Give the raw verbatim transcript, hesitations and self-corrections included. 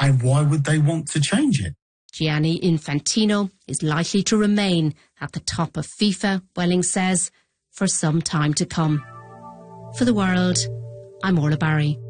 And why would they want to change it? Gianni Infantino is likely to remain at the top of FIFA, Welling says, for some time to come. For The World, I'm Orla Barry.